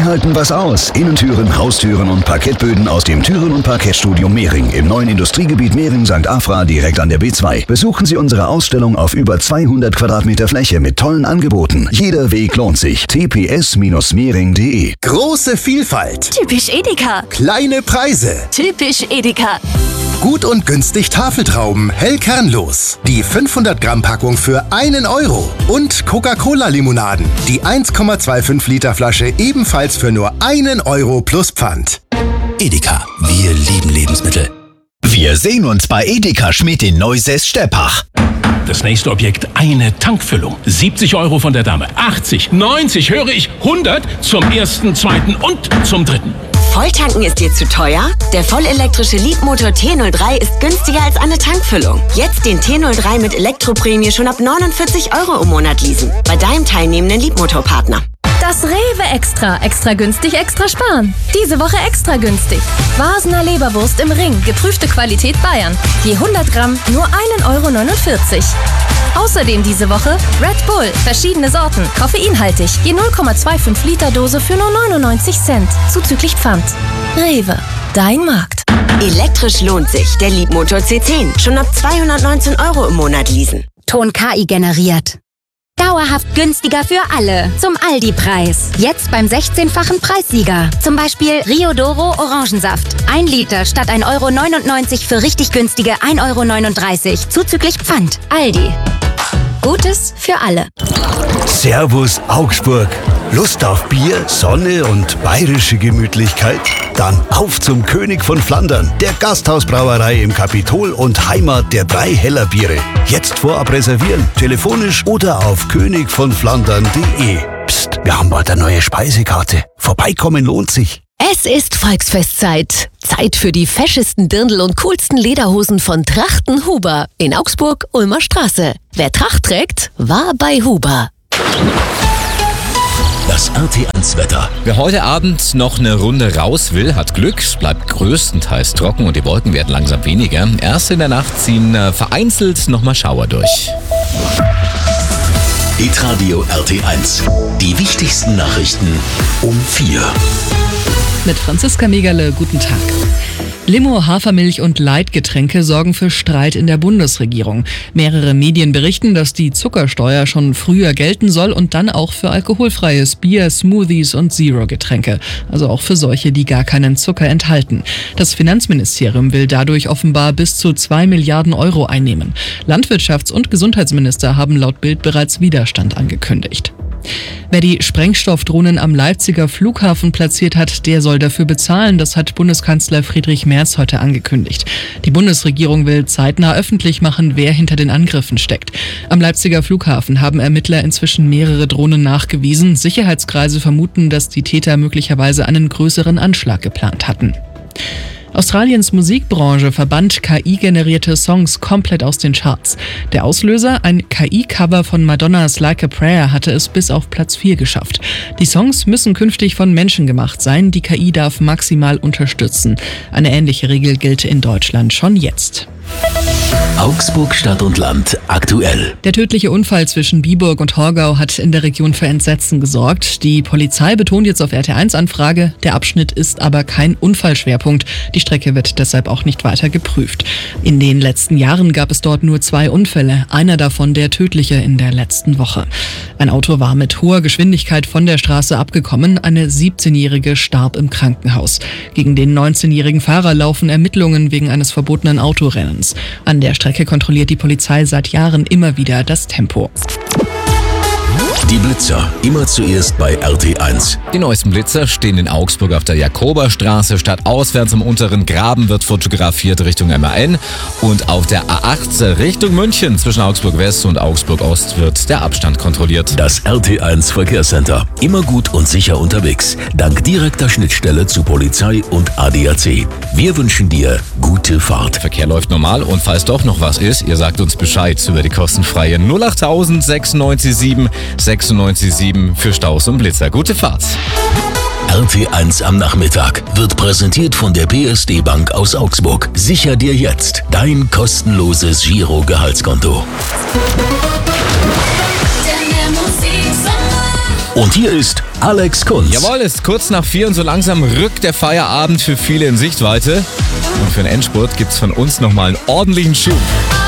Die halten was aus. Innentüren, Haustüren und Parkettböden aus dem Türen- und Parkettstudio Mehring im neuen Industriegebiet Mehring-St. Afra direkt an der B2. Besuchen Sie unsere Ausstellung auf über 200 Quadratmeter Fläche mit tollen Angeboten. Jeder Weg lohnt sich. tps-mehring.de. Große Vielfalt. Typisch Edeka. Kleine Preise. Typisch Edeka. Gut und günstig Tafeltrauben, hell kernlos. Die 500 Gramm Packung für 1 Euro. Und Coca-Cola-Limonaden. Die 1,25 Liter Flasche ebenfalls für nur 1 Euro plus Pfand. Edeka, wir lieben Lebensmittel. Wir sehen uns bei Edeka Schmidt in Neusäß-Steppach. Das nächste Objekt, eine Tankfüllung. 70 Euro von der Dame. 80, 90, höre ich, 100 zum ersten, zweiten und zum dritten. Volltanken ist dir zu teuer? Der vollelektrische Leapmotor T03 ist günstiger als eine Tankfüllung. Jetzt den T03 mit Elektroprämie schon ab 49 Euro im Monat leasen. Bei deinem teilnehmenden Leapmotor-Partner. Das Rewe Extra. Extra günstig, extra sparen. Diese Woche extra günstig. Vasener Leberwurst im Ring. Geprüfte Qualität Bayern. Je 100 Gramm nur 1,49 Euro. Außerdem diese Woche Red Bull. Verschiedene Sorten. Koffeinhaltig. Je 0,25 Liter Dose für nur 99 Cent. Zuzüglich Pfand. Rewe. Dein Markt. Elektrisch lohnt sich. Der Leapmotor C10. Schon ab 219 Euro im Monat leasen. Ton KI generiert. Dauerhaft günstiger für alle. Zum Aldi-Preis. Jetzt beim 16-fachen Preissieger. Zum Beispiel Rio Doro Orangensaft. 1 Liter statt 1,99 € für richtig günstige 1,39 € zuzüglich Pfand. Aldi. Gutes für alle. Servus Augsburg. Lust auf Bier, Sonne und bayerische Gemütlichkeit? Dann auf zum König von Flandern, der Gasthausbrauerei im Kapitol und Heimat der 3 Heller Biere. Jetzt vorab reservieren, telefonisch oder auf königvonflandern.de. Psst, wir haben bald eine neue Speisekarte. Vorbeikommen lohnt sich. Es ist Volksfestzeit. Zeit für die feschesten Dirndl und coolsten Lederhosen von Trachten Huber in Augsburg, Ulmer Straße. Wer Tracht trägt, war bei Huber. Das RT1-Wetter. Wer heute Abend noch eine Runde raus will, hat Glück. Es bleibt größtenteils trocken und die Wolken werden langsam weniger. Erst in der Nacht ziehen vereinzelt nochmal Schauer durch. Hitradio RT1. Die wichtigsten Nachrichten um 4. Mit Franziska Megerle, guten Tag. Limo, Hafermilch und Leitgetränke sorgen für Streit in der Bundesregierung. Mehrere Medien berichten, dass die Zuckersteuer schon früher gelten soll und dann auch für alkoholfreies Bier, Smoothies und Zero-Getränke. Also auch für solche, die gar keinen Zucker enthalten. Das Finanzministerium will dadurch offenbar bis zu 2 Milliarden Euro einnehmen. Landwirtschafts- und Gesundheitsminister haben laut Bild bereits Widerstand angekündigt. Wer die Sprengstoffdrohnen am Leipziger Flughafen platziert hat, der soll dafür bezahlen. Das hat Bundeskanzler Friedrich Merz heute angekündigt. Die Bundesregierung will zeitnah öffentlich machen, wer hinter den Angriffen steckt. Am Leipziger Flughafen haben Ermittler inzwischen mehrere Drohnen nachgewiesen. Sicherheitskreise vermuten, dass die Täter möglicherweise einen größeren Anschlag geplant hatten. Australiens Musikbranche verbannt KI-generierte Songs komplett aus den Charts. Der Auslöser, ein KI-Cover von Madonnas Like a Prayer, hatte es bis auf Platz 4 geschafft. Die Songs müssen künftig von Menschen gemacht sein, die KI darf maximal unterstützen. Eine ähnliche Regel gilt in Deutschland schon jetzt. Augsburg Stadt und Land aktuell. Der tödliche Unfall zwischen Biburg und Horgau hat in der Region für Entsetzen gesorgt. Die Polizei betont jetzt auf RT1-Anfrage, der Abschnitt ist aber kein Unfallschwerpunkt. Die Strecke wird deshalb auch nicht weiter geprüft. In den letzten Jahren gab es dort nur 2 Unfälle, einer davon der tödliche in der letzten Woche. Ein Auto war mit hoher Geschwindigkeit von der Straße abgekommen, eine 17-Jährige starb im Krankenhaus. Gegen den 19-jährigen Fahrer laufen Ermittlungen wegen eines verbotenen Autorennens. An der Strecke kontrolliert die Polizei seit Jahren immer wieder das Tempo. Die Blitzer, immer zuerst bei RT1. Die neuesten Blitzer stehen in Augsburg auf der Jakoberstraße. Stadtauswärts am unteren Graben wird fotografiert Richtung MAN. Und auf der A8 Richtung München zwischen Augsburg West und Augsburg Ost wird der Abstand kontrolliert. Das RT1 Verkehrscenter. Immer gut und sicher unterwegs. Dank direkter Schnittstelle zu Polizei und ADAC. Wir wünschen dir gute Fahrt. Verkehr läuft normal und falls doch noch was ist, ihr sagt uns Bescheid über die kostenfreie 08000 967 96,7 für Staus und Blitzer. Gute Fahrt. RT1 am Nachmittag wird präsentiert von der PSD Bank aus Augsburg. Sicher dir jetzt dein kostenloses Giro-Gehaltskonto. Und hier ist Alex Kunz. Jawohl, ist kurz nach 4 und so langsam rückt der Feierabend für viele in Sichtweite. Und für den Endspurt gibt's von uns nochmal einen ordentlichen Schub.